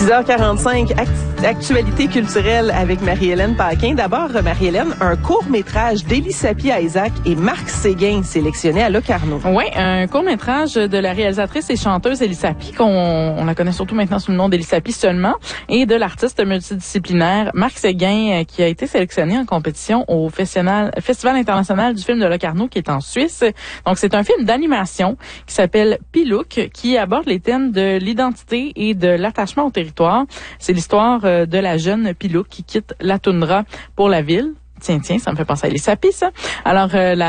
6h45, actualité culturelle avec Marie-Hélène Paquin. D'abord, Marie-Hélène, un court-métrage d'Élie Sapi-Isaac et Marc Séguin sélectionné à Locarno. Oui, un court-métrage de la réalisatrice et chanteuse Élie Sapi, on la connaît surtout maintenant sous le nom d'Élie Sapi seulement, et de l'artiste multidisciplinaire Marc Séguin, qui a été sélectionné en compétition au Festival international du film de Locarno, qui est en Suisse. Donc, c'est un film d'animation qui s'appelle Pilouk, qui aborde les thèmes de l'identité et de l'attachement au territoire. C'est l'histoire de la jeune Pilouk qui quitte la toundra pour la ville. Tiens, ça me fait penser à Élie Sapi, ça. Alors,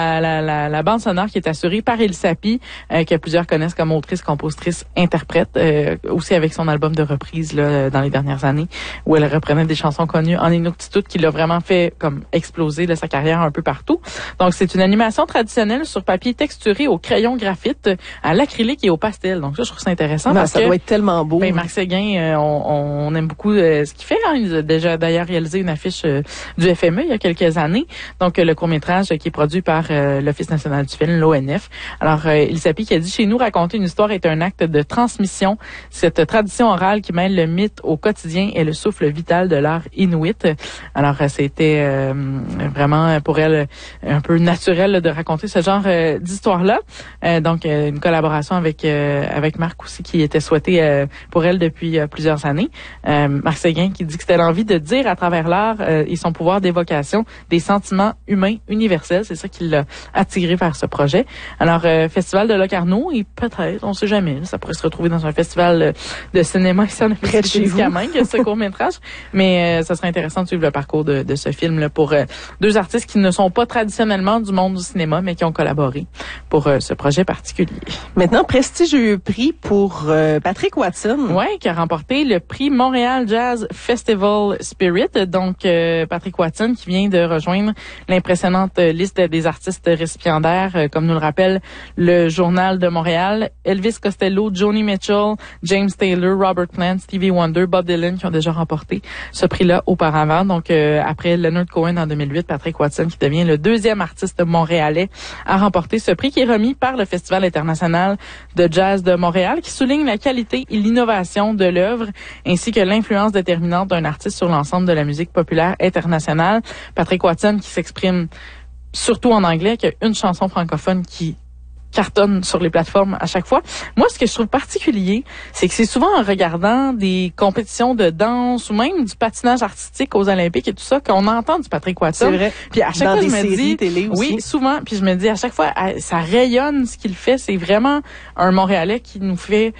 la bande sonore qui est assurée par Élie Sapi, que plusieurs connaissent comme autrice, compositrice, interprète, aussi avec son album de reprise là, dans les dernières années, où elle reprenait des chansons connues en Inuktitut, qui l'a vraiment fait comme exploser là, sa carrière un peu partout. Donc, c'est une animation traditionnelle sur papier texturé au crayon graphite, à l'acrylique et au pastel. Donc, ça, je trouve ça intéressant. Parce ça que, doit être tellement beau. Ben, Marc Séguin, on aime beaucoup ce qu'il fait. Hein. Il a déjà d'ailleurs réalisé une affiche du FME il y a quelques années. Donc, le court-métrage qui est produit par l'Office national du film, l'ONF. Alors, Élie Sapi qui a dit, chez nous, raconter une histoire est un acte de transmission. Cette tradition orale qui mêle le mythe au quotidien et le souffle vital de l'art inuit. Alors, c'était vraiment pour elle un peu naturel de raconter ce genre d'histoire-là. Donc, une collaboration avec Marc aussi qui était souhaitée pour elle depuis plusieurs années. Marc Séguin qui dit que c'était l'envie de dire à travers l'art et son pouvoir d'évocation des sentiments humains universels. C'est ça qui l'a attiré vers ce projet. Alors, Festival de Locarno, et peut-être, on sait jamais, ça pourrait se retrouver dans un festival de cinéma ici en Abitibi-Témiscamingue, ce court-métrage. Mais ça serait intéressant de suivre le parcours de ce film-là pour deux artistes qui ne sont pas traditionnellement du monde du cinéma, mais qui ont collaboré pour ce projet particulier. Maintenant, prestigieux prix pour Patrick Watson. Oui, qui a remporté le prix Montréal Jazz Festival Spirit. Donc, Patrick Watson qui vient de rejoindre l'impressionnante liste des artistes récipiendaires, comme nous le rappelle le Journal de Montréal. Elvis Costello, Joni Mitchell, James Taylor, Robert Plant, Stevie Wonder, Bob Dylan qui ont déjà remporté ce prix-là auparavant. Donc, après Leonard Cohen en 2008, Patrick Watson qui devient le deuxième artiste montréalais à remporter ce prix qui est remis par le Festival international de jazz de Montréal qui souligne la qualité et l'innovation de l'œuvre ainsi que l'influence déterminante d'un artiste sur l'ensemble de la musique populaire internationale. Patrick Watson qui s'exprime surtout en anglais, qui a une chanson francophone qui cartonne sur les plateformes à chaque fois. Moi, ce que je trouve particulier, c'est que c'est souvent en regardant des compétitions de danse ou même du patinage artistique aux Olympiques et tout ça qu'on entend du Patrick Watson. C'est vrai. Puis à chaque dans fois, des je me séries dis, télé aussi. oui, souvent. Puis je me dis à chaque fois, ça rayonne ce qu'il fait. C'est vraiment un Montréalais qui nous fait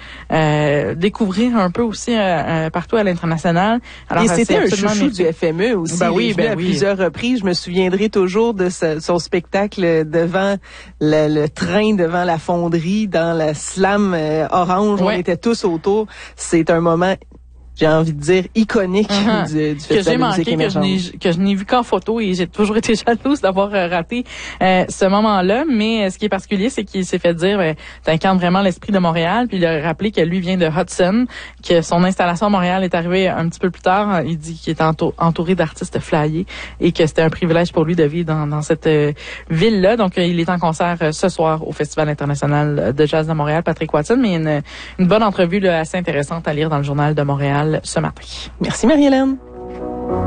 découvrir un peu aussi partout à l'international. Alors, et c'était un chouchou du FME aussi. Ben oui, à plusieurs reprises. Je me souviendrai toujours de son spectacle devant le train devant la fonderie, dans la slam orange, ouais. On était tous autour. C'est un moment, j'ai envie de dire, iconique du Festival de musique émergente. Que je n'ai vu qu'en photo et j'ai toujours été jalouse d'avoir raté ce moment-là. Mais ce qui est particulier, c'est qu'il s'est fait dire, t'incarnes vraiment l'esprit de Montréal. Puis il a rappelé que lui vient de Hudson, que son installation à Montréal est arrivée un petit peu plus tard. Il dit qu'il était entouré d'artistes flyés et que c'était un privilège pour lui de vivre dans cette ville-là. Donc, il est en concert ce soir au Festival international de jazz de Montréal, Patrick Watson. Mais une bonne entrevue là, assez intéressante à lire dans le Journal de Montréal ce matin. Merci Marie-Hélène.